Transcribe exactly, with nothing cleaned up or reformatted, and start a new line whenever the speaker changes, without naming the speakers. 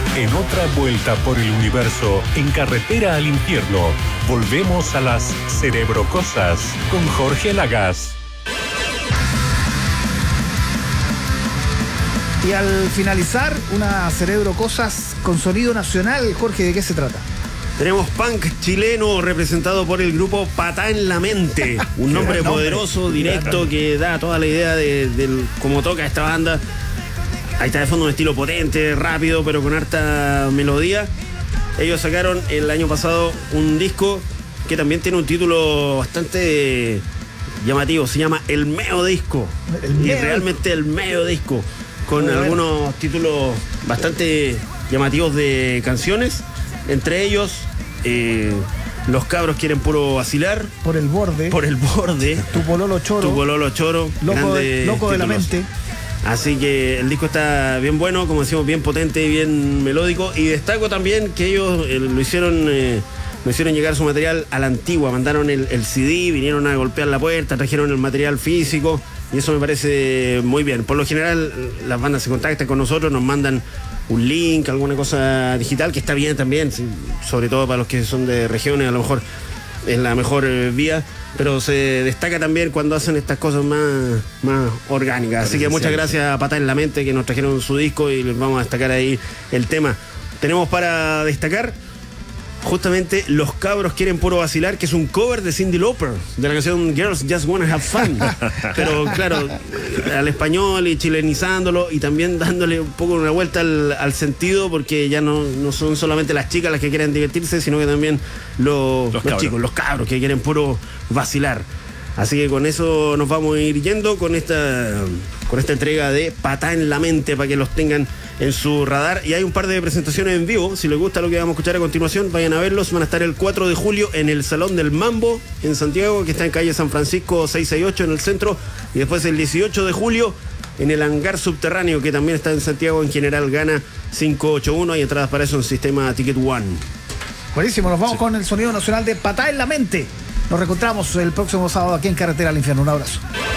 En otra vuelta por el universo, en carretera al infierno, volvemos a las Cerebrocosas con Jorge Lagas.
Y al finalizar, una Cerebrocosas con sonido nacional. Jorge, ¿de qué se trata?
Tenemos punk chileno representado por el grupo Patá en la Mente. Un nombre poderoso, directo, que da toda la idea de, de cómo toca esta banda. Ahí está de fondo un estilo potente, rápido, pero con harta melodía. Ellos sacaron el año pasado un disco que también tiene un título bastante llamativo. Se llama El Meo Disco. El y meo. realmente el Meo Disco. Con bueno, algunos títulos bastante llamativos de canciones. Entre ellos, eh, Los cabros quieren puro vacilar.
Por el borde.
Por el borde.
Tu pololo choro.
Tu pololo choro.
Loco, de, loco de la mente.
Así que el disco está bien bueno, como decimos, bien potente, bien melódico. Y destaco también que ellos eh, lo hicieron eh, lo hicieron llegar su material a la antigua. Mandaron el, el C D, vinieron a golpear la puerta, trajeron el material físico. Y eso me parece muy bien. Por lo general, las bandas se contactan con nosotros, nos mandan un link, alguna cosa digital, que está bien también, sobre todo para los que son de regiones, a lo mejor es la mejor vía, pero se destaca también cuando hacen estas cosas más, más orgánicas. Así que muchas gracias a Patá en la Mente, que nos trajeron su disco y les vamos a destacar ahí el tema. Tenemos para destacar justamente Los cabros quieren puro vacilar, que es un cover de Cyndi Lauper, de la canción Girls Just Wanna Have Fun. Pero claro, al español y chilenizándolo y también dándole un poco una vuelta al, al sentido, porque ya no, no son solamente las chicas las que quieren divertirse, sino que también los, los, los chicos, los cabros que quieren puro vacilar. Así que con eso nos vamos a ir yendo con esta, con esta entrega de Patá en la Mente, para que los tengan en su radar. Y hay un par de presentaciones en vivo. Si les gusta lo que vamos a escuchar a continuación, vayan a verlos. Van a estar el cuatro de julio en el Salón del Mambo en Santiago, que está en calle San Francisco seiscientos sesenta y ocho en el centro. Y después el dieciocho de julio en el Hangar Subterráneo, que también está en Santiago, en General Gana cinco ochenta y uno. Hay entradas para eso en sistema Ticket One.
Buenísimo, nos vamos
Sí.
con el sonido nacional de Patá en la Mente. Nos reencontramos el próximo sábado aquí en Carretera al Infierno. Un abrazo.